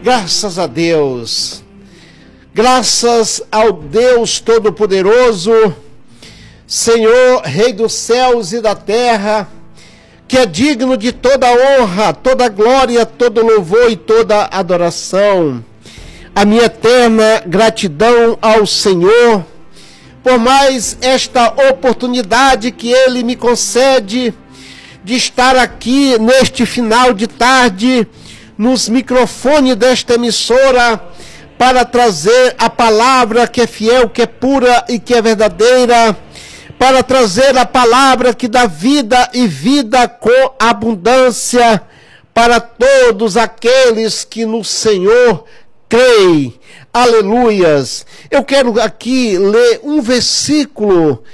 Graças a Deus, graças ao Deus Todo-Poderoso, Senhor, Rei dos céus e da terra, que é digno de toda honra, toda glória, todo louvor e toda adoração. A minha eterna gratidão ao Senhor, por mais esta oportunidade que Ele me concede de estar aqui neste final de tarde, nos microfones desta emissora, para trazer a palavra que é fiel, que é pura e que é verdadeira, para trazer a palavra que dá vida e vida com abundância para todos aqueles que no Senhor creem. Aleluias! Eu quero aqui ler um versículo